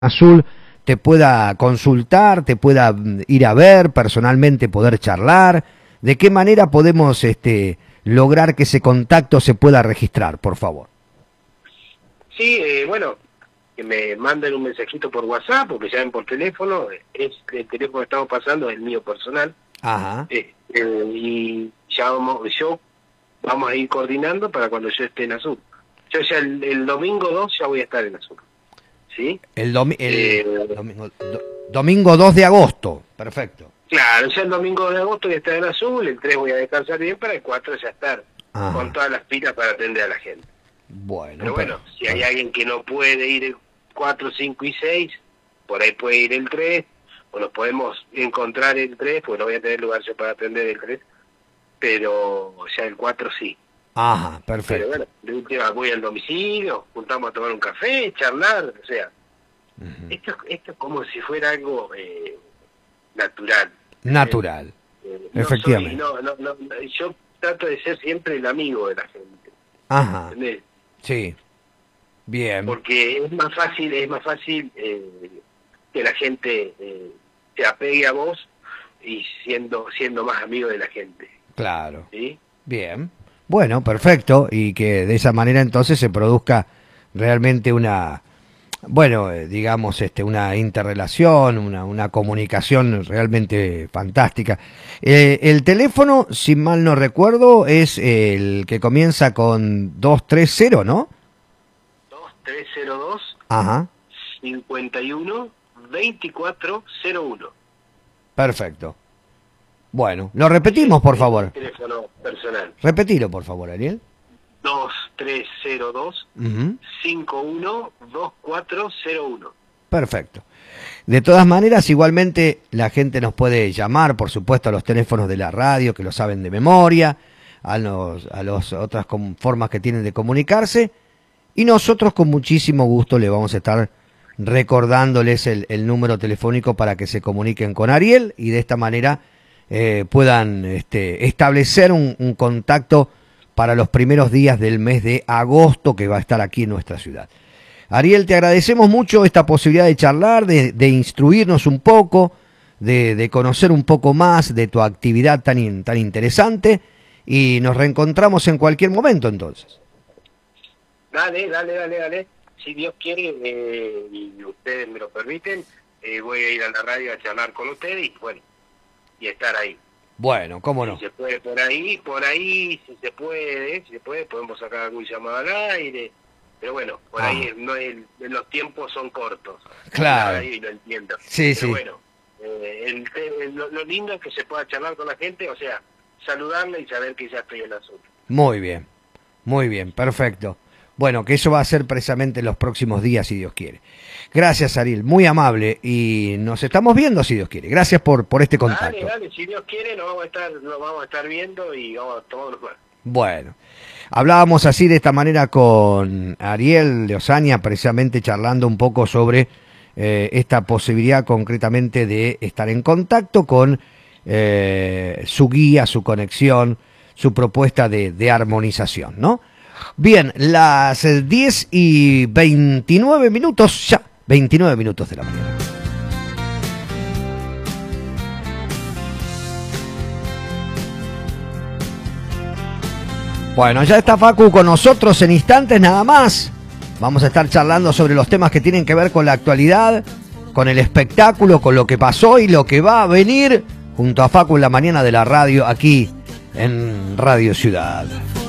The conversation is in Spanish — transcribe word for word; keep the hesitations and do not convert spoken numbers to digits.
Azul te pueda consultar, te pueda ir a ver personalmente, poder charlar? ¿De qué manera podemos este, lograr que ese contacto se pueda registrar, por favor? Sí, eh, bueno, que me manden un mensajito por WhatsApp o que llamen por teléfono. Es el teléfono que estamos pasando, es el mío personal. Ajá. Eh, eh, y ya vamos, yo vamos a ir coordinando para cuando yo esté en Azul. Yo ya el, el domingo dos ya voy a estar en Azul. ¿Sí? El, domi el eh, domingo, do domingo dos de agosto, perfecto. Claro, ya el domingo dos de agosto voy a estar en Azul, el tres voy a descansar bien para el cuatro ya estar Ajá. con todas las pilas para atender a la gente. Bueno, pero bueno, pero, si hay bueno. alguien que no puede ir el cuatro, cinco y seis, por ahí puede ir el tres, o nos podemos encontrar el tres, pues no voy a tener lugar yo para atender el tres, pero ya el cuatro sí. Ajá, perfecto. Pero bueno, voy al domicilio, juntamos a tomar un café, charlar, o sea, uh-huh. esto, esto es como si fuera algo eh, natural. Natural, eh, no efectivamente. Soy, no, no, no, yo trato de ser siempre el amigo de la gente. Ajá, ¿entendés? Sí, bien. Porque es más fácil, es más fácil eh, que la gente eh, se apegue a vos y siendo siendo más amigo de la gente. Claro. ¿Sí? Bien. Bueno, perfecto, y que de esa manera entonces se produzca realmente una, bueno, eh, digamos, este, una interrelación, una, una comunicación realmente fantástica. Eh, el teléfono, si mal no recuerdo, es el que comienza con dos tres cero, ¿no? dos tres cero dos, Ajá. cincuenta y uno, veinticuatro cero uno. Perfecto. Bueno, lo repetimos, por favor. Teléfono personal. Repetilo, por favor, Ariel. dos tres cero dos, cincuenta y uno, veinticuatro cero uno. Perfecto. De todas maneras, igualmente la gente nos puede llamar, por supuesto, a los teléfonos de la radio, que lo saben de memoria, a los a las otras formas que tienen de comunicarse, y nosotros con muchísimo gusto le vamos a estar recordándoles el, el número telefónico para que se comuniquen con Ariel y de esta manera eh, puedan este, establecer un, un contacto para los primeros días del mes de agosto que va a estar aquí en nuestra ciudad. Ariel, te agradecemos mucho esta posibilidad de charlar, de, de instruirnos un poco, de, de conocer un poco más de tu actividad tan, in, tan interesante, y nos reencontramos en cualquier momento entonces. Dale, dale, dale, dale. Si Dios quiere eh, y ustedes me lo permiten, eh, voy a ir a la radio a charlar con ustedes y bueno, y estar ahí. Bueno, cómo no. Si se puede por ahí, por ahí, si se puede, si se puede, podemos sacar algún llamado al aire. Pero bueno, por ah. ahí no el, los tiempos son cortos. Claro. Ahí lo entiendo. Sí, Pero sí. bueno, eh, el, el, lo, lo lindo es que se pueda charlar con la gente, o sea, saludarla y saber que ya estoy en Azul. Muy bien, muy bien, perfecto. Bueno, que eso va a ser precisamente en los próximos días, si Dios quiere. Gracias, Ariel, muy amable, y nos estamos viendo, si Dios quiere. Gracias por por este contacto. Dale, dale, si Dios quiere, nos vamos a estar, nos vamos a estar viendo y vamos a tomar unos. Bueno, hablábamos así de esta manera con Ariel de Osaña, precisamente charlando un poco sobre eh, esta posibilidad concretamente de estar en contacto con eh, su guía, su conexión, su propuesta de, de armonización, ¿no? Bien, las diez y veintinueve minutos, ya, veintinueve minutos de la mañana. Bueno, ya está Facu con nosotros en instantes nada más. Vamos a estar charlando sobre los temas que tienen que ver con la actualidad, con el espectáculo, con lo que pasó y lo que va a venir junto a Facu en la mañana de la radio aquí en Radio Ciudad.